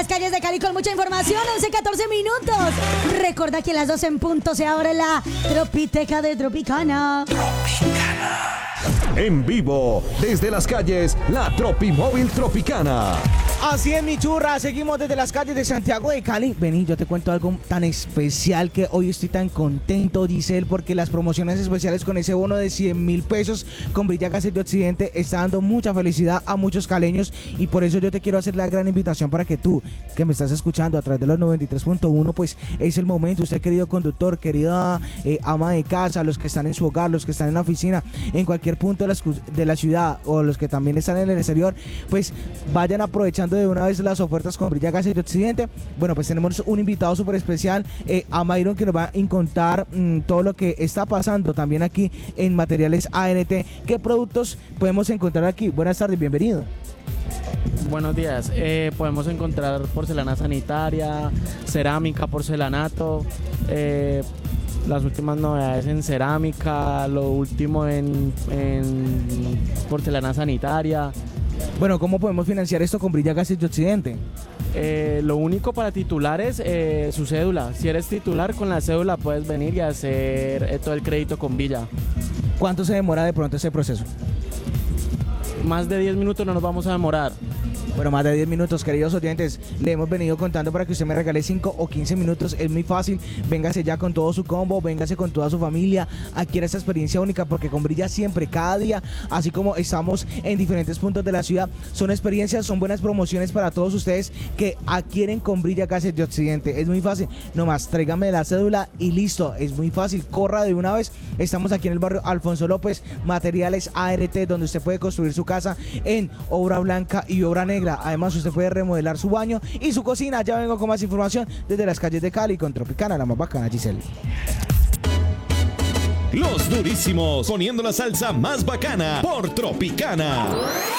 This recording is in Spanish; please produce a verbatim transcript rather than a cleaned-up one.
Las calles de Cali con mucha información, once catorce minutos. Recuerda que a las doce en punto se abre la Tropiteca de Tropicana. Tropicana. En vivo, desde las calles, la Tropimóvil Tropicana. Así es, mi churra, seguimos desde las calles de Santiago de Cali. Vení, yo te cuento algo tan especial que hoy estoy tan contento, Giselle, porque las promociones especiales con ese bono de cien mil pesos con Brilla Gases de Occidente está dando mucha felicidad a muchos caleños, y por eso yo te quiero hacer la gran invitación para que tú, que me estás escuchando a través de los noventa y tres punto uno, pues es el momento. Usted, querido conductor, querida eh, ama de casa, los que están en su hogar, los que están en la oficina, en cualquier punto de la, de la ciudad, o los que también están en el exterior, pues vayan aprovechando de una vez las ofertas con Brilla Gases de Occidente. Bueno, pues tenemos un invitado súper especial, eh, a Myron, que nos va a contar mmm, todo lo que está pasando también aquí en Materiales A N T. ¿Qué productos podemos encontrar aquí? Buenas tardes, bienvenido. Buenos días, eh, podemos encontrar porcelana sanitaria, cerámica, porcelanato, eh, las últimas novedades en cerámica, lo último en, en porcelana sanitaria. Bueno, ¿cómo podemos financiar esto con Brilla Gases de Occidente? Eh, lo único para titulares, eh, su cédula. Si eres titular, con la cédula puedes venir y hacer eh, todo el crédito con Villa. ¿Cuánto se demora de pronto ese proceso? Más de diez minutos no nos vamos a demorar. Bueno, más de diez minutos, queridos oyentes, le hemos venido contando para que usted me regale cinco o quince minutos. Es muy fácil, véngase ya con todo su combo, véngase con toda su familia, adquiera esta experiencia única, porque con Brilla siempre, cada día, así como estamos en diferentes puntos de la ciudad, son experiencias, son buenas promociones para todos ustedes que adquieren con Brilla Gases de Occidente. Es muy fácil, nomás tráigame la cédula y listo, es muy fácil, corra de una vez. Estamos aquí en el barrio Alfonso López, Materiales A N T, donde usted puede construir su casa en obra blanca y obra negra. Además, usted puede remodelar su baño y su cocina. Ya vengo con más información desde las calles de Cali con Tropicana, la más bacana, Giselle. Los durísimos, poniendo la salsa más bacana por Tropicana.